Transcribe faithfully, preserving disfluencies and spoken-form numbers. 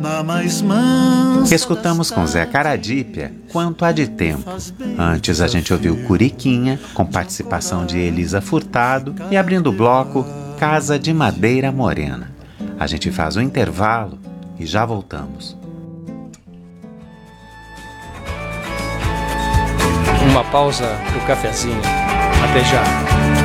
na mais mansa. Escutamos com Zé Caradípia Quanto Há de Tempo. Antes a gente ouviu Curiquinha, com participação de Elisa Furtado, e abrindo o bloco, Casa de Madeira Morena. A gente faz um intervalo e já voltamos. Uma pausa pro cafezinho. Até já.